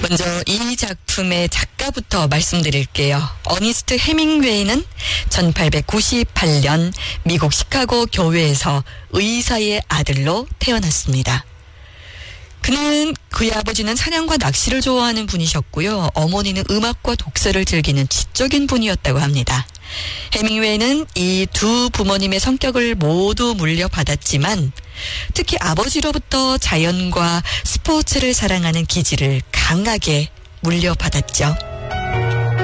먼저 이 작품의 작가부터 말씀드릴게요. 어니스트 해밍웨이는 1898년 미국 시카고 교회에서 의사의 아들로 태어났습니다. 그의 아버지는 사냥과 낚시를 좋아하는 분이셨고요. 어머니는 음악과 독서를 즐기는 지적인 분이었다고 합니다. 해밍웨이는 이 두 부모님의 성격을 모두 물려받았지만 특히 아버지로부터 자연과 스포츠를 사랑하는 기질을 강하게 물려받았죠.